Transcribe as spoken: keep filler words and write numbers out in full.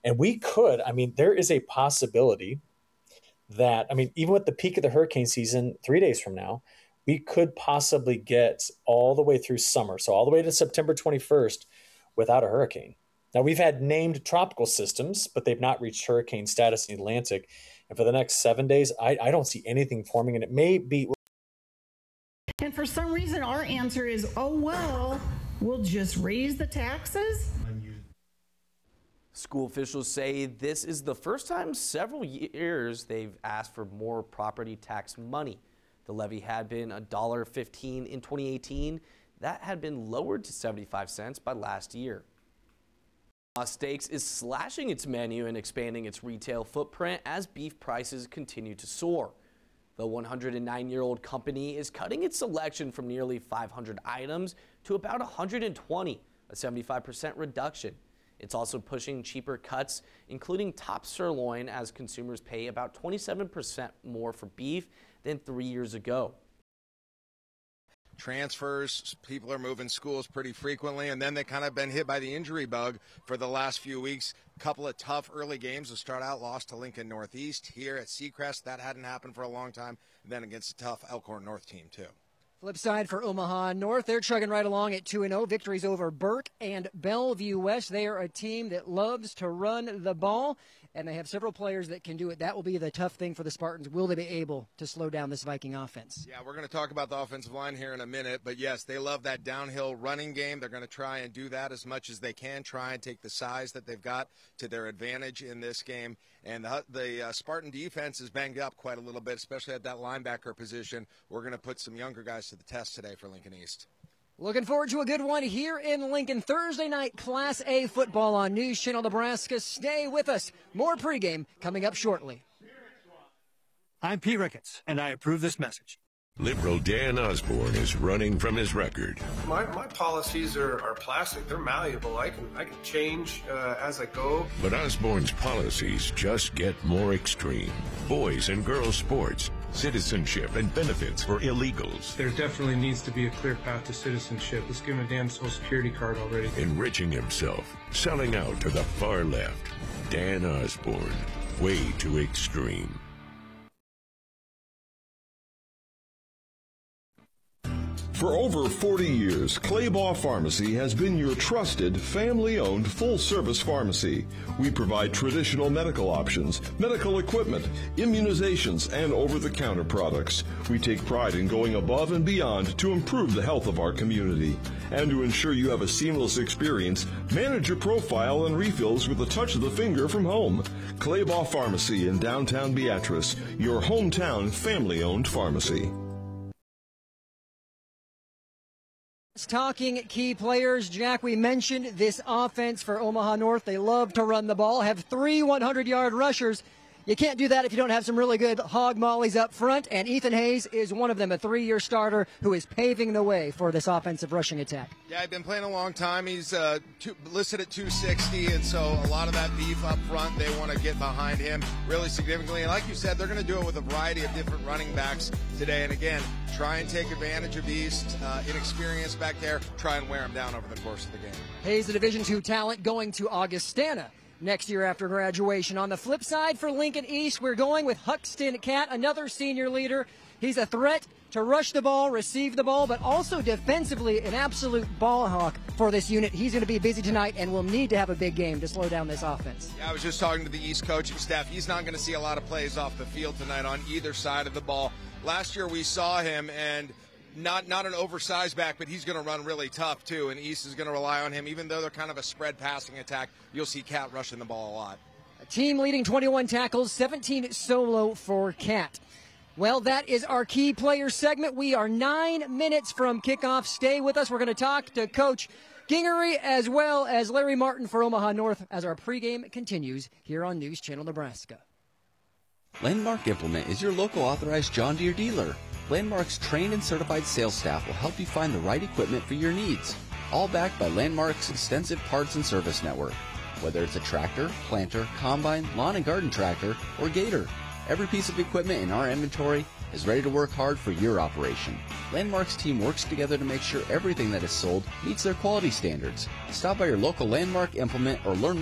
And we could, I mean, there is a possibility that, I mean, even with the peak of the hurricane season, three days from now, we could possibly get all the way through summer. So all the way to September twenty-first without a hurricane. Now, we've had named tropical systems, but they've not reached hurricane status in the Atlantic. And for the next seven days, I, I don't see anything forming, and it may be. And for some reason, our answer is, oh, well, we'll just raise the taxes. School officials say this is the first time in several years they've asked for more property tax money. The levy had been one dollar fifteen in twenty eighteen. That had been lowered to seventy-five cents by last year. Omaha Steaks is slashing its menu and expanding its retail footprint as beef prices continue to soar. The one hundred nine-year-old company is cutting its selection from nearly five hundred items to about one hundred twenty, a seventy-five percent reduction. It's also pushing cheaper cuts, including top sirloin, as consumers pay about twenty-seven percent more for beef than three years ago. Transfers, people are moving schools pretty frequently, and then they kind of been hit by the injury bug for the last few weeks. A couple of tough early games to start out, lost to Lincoln Northeast. Here at Seacrest, that hadn't happened for a long time. And then against a tough Elkhorn North team, too. Flip side for Omaha North. They're chugging right along at two and oh. Victories over Burke and Bellevue West. They are a team that loves to run the ball, and they have several players that can do it. That will be the tough thing for the Spartans. Will they be able to slow down this Viking offense? Yeah, we're going to talk about the offensive line here in a minute, but yes, they love that downhill running game. They're going to try and do that as much as they can, try and take the size that they've got to their advantage in this game. And the, the uh, Spartan defense is banged up quite a little bit, especially at that linebacker position. We're going to put some younger guys to the test today for Lincoln East. Looking forward to a good one here in Lincoln. Thursday night Class A football on News Channel Nebraska. Stay with us. More pregame coming up shortly. I'm Pete Ricketts, and I approve this message. Liberal Dan Osborne is running from his record. My, my policies are, are plastic. They're malleable. I can I can change uh, as I go. But Osborne's policies just get more extreme. Boys and girls sports, citizenship and benefits for illegals. There definitely needs to be a clear path to citizenship. Let's give him a damn Social Security card already. Enriching himself, selling out to the far left. Dan Osborne, way too extreme. For over forty years, Claybaugh Pharmacy has been your trusted, family-owned, full-service pharmacy. We provide traditional medical options, medical equipment, immunizations, and over-the-counter products. We take pride in going above and beyond to improve the health of our community. And to ensure you have a seamless experience, manage your profile and refills with a touch of the finger from home. Claybaugh Pharmacy in downtown Beatrice, your hometown family-owned pharmacy. Talking key players, Jack, we mentioned this offense for Omaha North. They love to run the ball, have three hundred-yard rushers. You can't do that if you don't have some really good hog mollies up front, and Ethan Hayes is one of them, a three-year starter who is paving the way for this offensive rushing attack. Yeah, I've been playing a long time. He's uh, two, listed at two sixty, and so a lot of that beef up front, they want to get behind him really significantly. And like you said, they're going to do it with a variety of different running backs today. And again, try and take advantage of East uh, inexperience back there, try and wear him down over the course of the game. Hayes, the Division two talent, going to Augustana next year after graduation. On the flip side for Lincoln East, we're going with Huxton Cat, another senior leader. He's a threat to rush the ball, receive the ball, but also defensively an absolute ball hawk for this unit. He's going to be busy tonight and will need to have a big game to slow down this offense. Yeah, I was just talking to the East coaching staff. He's not going to see a lot of plays off the field tonight on either side of the ball. Last year we saw him, and Not not an oversized back, but he's going to run really tough, too, and East is going to rely on him. Even though they're kind of a spread passing attack, you'll see Cat rushing the ball a lot. A team leading twenty-one tackles, seventeen solo for Cat. Well, that is our key player segment. We are nine minutes from kickoff. Stay with us. We're going to talk to Coach Gingery as well as Larry Martin for Omaha North as our pregame continues here on News Channel Nebraska. Landmark Implement is your local authorized John Deere dealer. Landmark's trained and certified sales staff will help you find the right equipment for your needs, all backed by Landmark's extensive parts and service network. Whether it's a tractor, planter, combine, lawn and garden tractor, or gator, every piece of equipment in our inventory is ready to work hard for your operation. Landmark's team works together to make sure everything that is sold meets their quality standards. Stop by your local Landmark Implement or learn